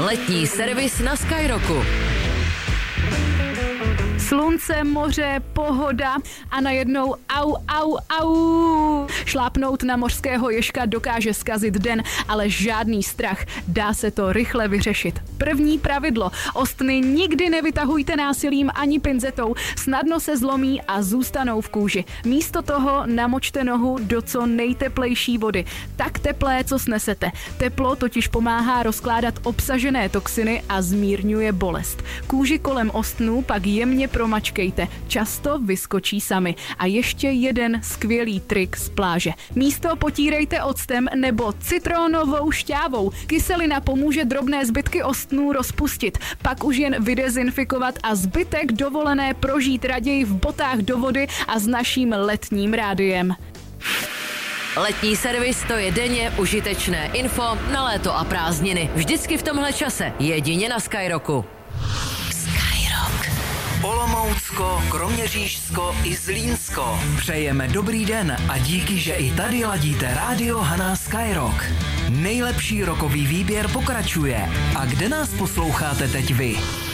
Letní servis na Skyrocku. Slunce, moře, pohoda a najednou au. Šlápnout na mořského ježka dokáže zkazit den, ale žádný strach. Dá se to rychle vyřešit. První pravidlo. Ostny nikdy nevytahujte násilím ani pinzetou. Snadno se zlomí a zůstanou v kůži. Místo toho namočte nohu do co nejteplejší vody. Tak teplé, co snesete. Teplo totiž pomáhá rozkládat obsažené toxiny a zmírňuje bolest. Kůži kolem ostnů pak jemně promačkejte. Často vyskočí sami. A ještě jeden skvělý trik z pláže. Místo potírejte octem nebo citronovou šťávou. Kyselina pomůže drobné zbytky ostnů rozpustit. Pak už jen vydezinfikovat a zbytek dovolené prožít raději v botách do vody a s naším letním rádiem. Letní servis, to je denně užitečné info na léto a prázdniny. Vždycky v tomhle čase, jedině na Skyrocku. Olomoucko, Kroměřížsko i Zlínsko. Přejeme dobrý den a díky, že i tady ladíte rádio Haná Skyrock. Nejlepší rokový výběr pokračuje. A kde nás posloucháte teď vy?